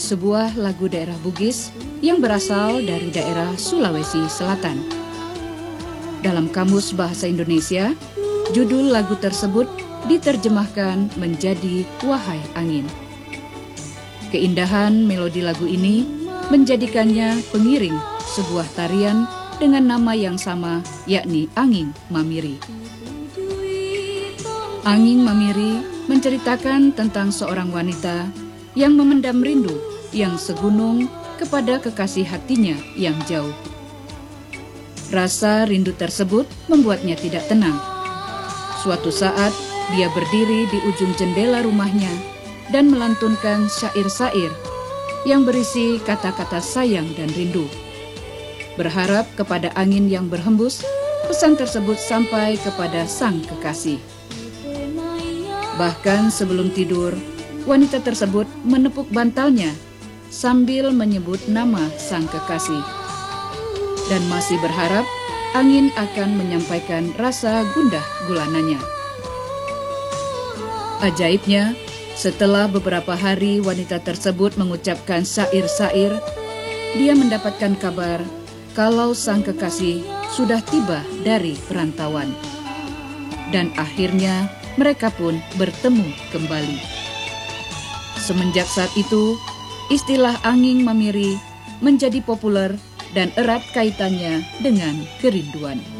sebuah lagu daerah Bugis yang berasal dari daerah Sulawesi Selatan. Dalam Kamus Bahasa Indonesia, judul lagu tersebut diterjemahkan menjadi Wahai Angin. Keindahan melodi lagu ini menjadikannya pengiring sebuah tarian dengan nama yang sama, yakni Anging Mamiri. Anging Mamiri menceritakan tentang seorang wanita yang memendam rindu yang segunung kepada kekasih hatinya yang jauh. Rasa rindu tersebut membuatnya tidak tenang. Suatu saat, dia berdiri di ujung jendela rumahnya dan melantunkan syair-syair yang berisi kata-kata sayang dan rindu. Berharap kepada angin yang berhembus, pesan tersebut sampai kepada sang kekasih. Bahkan sebelum tidur, wanita tersebut menepuk bantalnya sambil menyebut nama sang kekasih dan masih berharap angin akan menyampaikan rasa gundah gulananya. Ajaibnya, setelah beberapa hari wanita tersebut mengucapkan syair-syair, dia mendapatkan kabar kalau sang kekasih sudah tiba dari perantauan. Dan akhirnya mereka pun bertemu kembali. Semenjak saat itu, istilah Anging Mamiri menjadi populer dan erat kaitannya dengan kerinduan.